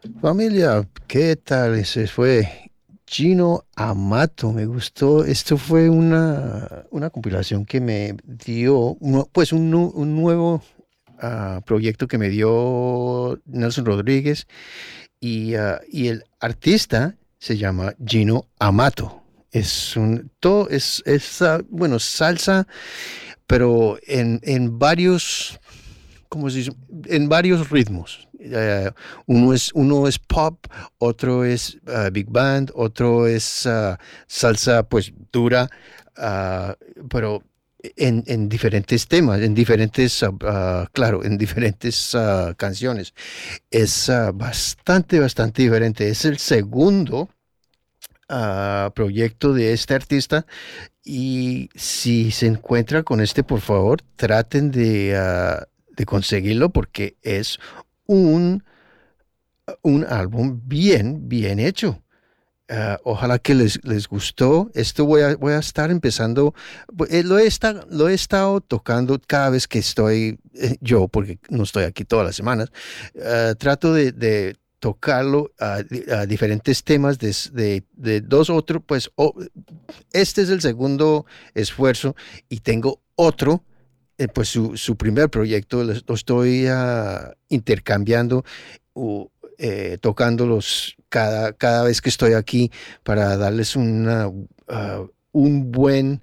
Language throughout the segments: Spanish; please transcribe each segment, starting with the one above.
Familia, ¿qué tal? Ese fue Gino Amato, me gustó. Esto fue una compilación que me dio, pues un nuevo proyecto que me dio Nelson Rodríguez y el artista se llama Gino Amato. Bueno, salsa, pero en varios, ¿cómo se dice? En varios ritmos. Uno es pop, otro es big band, otro es salsa pues dura, ah, pero en diferentes temas, en diferentes, claro, en diferentes canciones. Es bastante diferente. Es el segundo proyecto de este artista y si se encuentra con este, por favor, traten de conseguirlo porque es un, un álbum bien hecho. Ojalá que les gustó. Esto voy a estar empezando. Lo he estado tocando cada vez que estoy yo, porque no estoy aquí todas las semanas. Trato de tocarlo a diferentes temas de dos otros. Pues este es el segundo esfuerzo y tengo otro. Pues su primer proyecto lo estoy intercambiando, uh, tocándolos cada vez que estoy aquí para darles un buen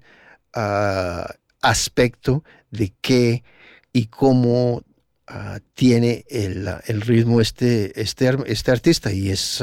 aspecto de qué y cómo tiene el ritmo este artista y es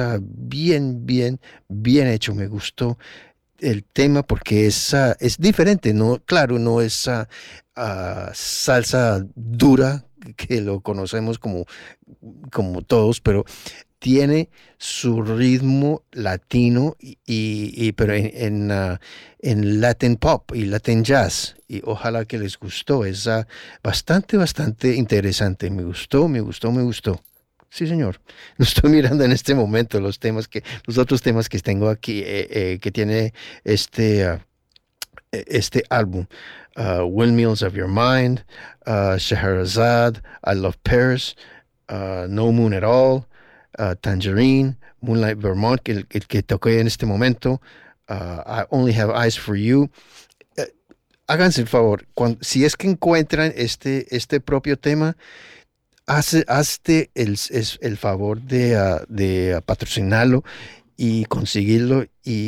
bien hecho. Me gustó el tema porque es diferente, no, claro, no es salsa dura que lo conocemos como todos, pero tiene su ritmo latino pero en Latin pop y Latin jazz. Y ojalá que les gustó. Es bastante interesante. Me gustó. Sí, señor. Lo estoy mirando en este momento, los otros temas que tengo aquí, que tiene este, este álbum. Windmills of Your Mind, Scheherazade, I Love Paris, No Moon at All, Tangerine, Moonlight Vermont, el que toqué en este momento, I Only Have Eyes for You. Eh, Háganse el favor, si es que encuentran este propio tema, hazte el favor de patrocinarlo y conseguirlo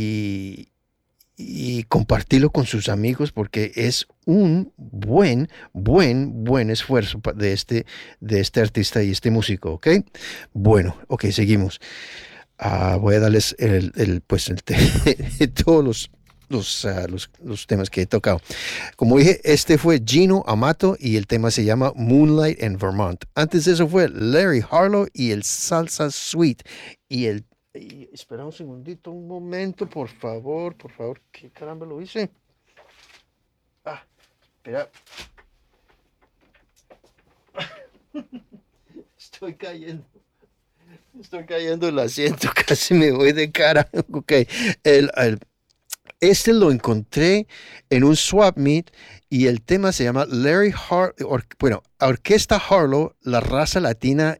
y compartirlo con sus amigos porque es un buen esfuerzo de este artista y este músico, ¿ok? Bueno, ok, seguimos. Voy a darles todos los temas que he tocado. Como dije, este fue Gino Amato y el tema se llama Moonlight in Vermont. Antes de eso fue Larry Harlow y el Salsa Suite. Espera un segundito, un momento, por favor. ¿Qué caramba lo hice? Ah, espera, estoy cayendo. Estoy cayendo el asiento, casi me voy de cara. Ok, el, el, este lo encontré en un swap meet y el tema se llama Orquesta Harlow, la raza latina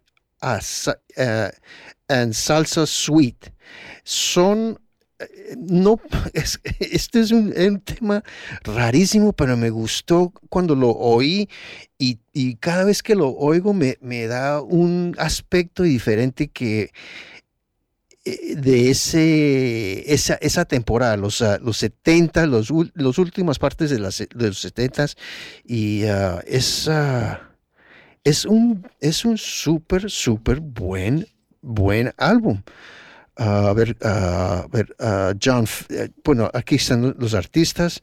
and Salsa Suite. Son, no, este es un tema rarísimo, pero me gustó cuando lo oí y cada vez que lo oigo me da un aspecto diferente de esa temporada, los 70, los últimas partes de los 70 y es un súper buen álbum. John, bueno, aquí están los artistas.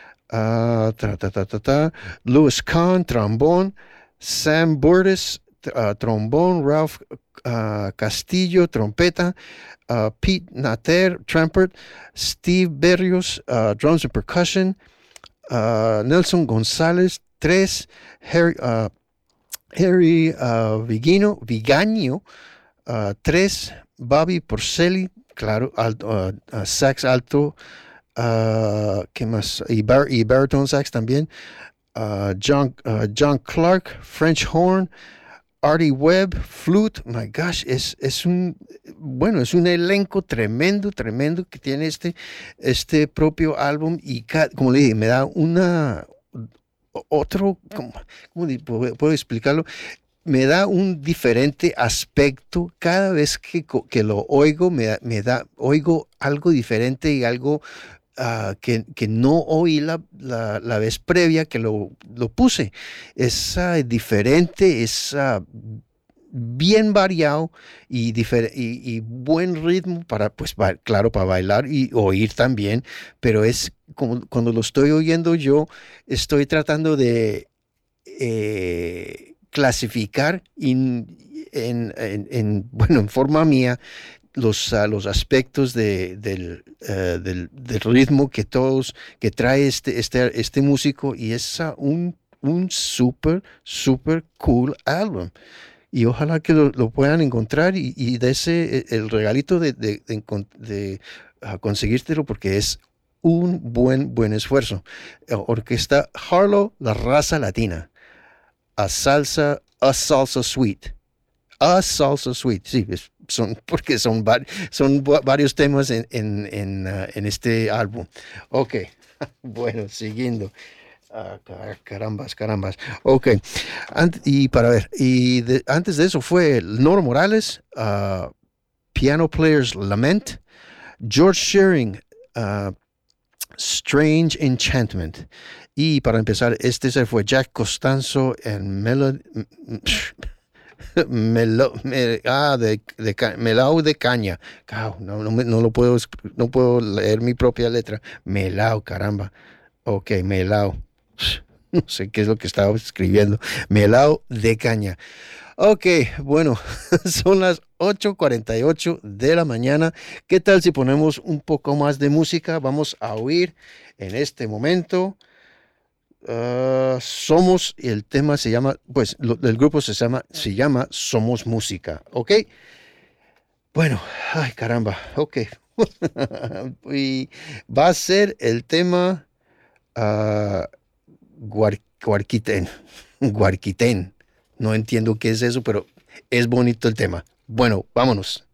Louis Kahn, trombón. Sam Burtis, trombón. Ralph Castillo, trompeta. Pete Nater, trumpet. Steve Berrios, drums and percussion. Nelson González, tres. Harry Vigaño, tres. Bobby Porcelli, claro, sax alto. ¿Qué más? Y baritone sax también. John Clark, French horn. Artie Webb, flute, my gosh, bueno, es un elenco tremendo, tremendo que tiene este propio álbum y como le dije, me da otro, ¿cómo puedo explicarlo? Me da un diferente aspecto cada vez que lo oigo, oigo algo diferente y algo que no oí la vez previa que lo puse. Es diferente, es bien variado y buen ritmo para, pues, claro, para bailar y oír también, pero es como cuando lo estoy oyendo yo, estoy tratando de clasificar bueno, en forma mía los aspectos del ritmo que trae este músico y es un súper, súper cool álbum. Y ojalá que lo puedan encontrar y dese el regalito de conseguírtelo porque es un buen esfuerzo. Orquesta Harlow, la raza latina. A salsa suite. A Salsa Suite, sí, porque son varios temas en este álbum. Ok, bueno, siguiendo. Carambas, carambas. Ok, y para ver, antes de eso fue Noro Morales, Piano Player's Lament, George Shearing, ah, Strange Enchantment. Y para empezar, se fue Jack Costanzo en Melody. Melao de caña. No, no lo puedo, no puedo leer mi propia letra. Melao, caramba. Ok, melao. No sé qué es lo que estaba escribiendo. Melao de caña. Ok, bueno, son las 8:48 de la mañana. ¿Qué tal si ponemos un poco más de música? Vamos a oír en este momento. Somos, el tema se llama, pues el grupo se llama Somos Música, ¿ok? Bueno, ay caramba, ok. Y va a ser el tema Guarquitén, Guarquitén. No entiendo qué es eso, pero es bonito el tema. Bueno, vámonos.